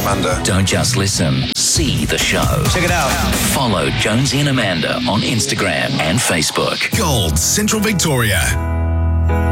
Amanda. Don't just listen, see the show. Check it out. Follow Jonesy and Amanda on Instagram and Facebook. Gold, Central Victoria.